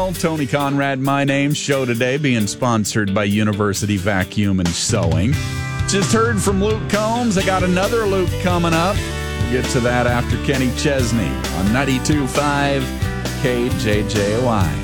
Tony Conrad, my name. Show today being sponsored by University Vacuum and Sewing. Just heard from Luke Combs. I got another Luke coming up. We'll get to that after Kenny Chesney on 92.5 KJJY.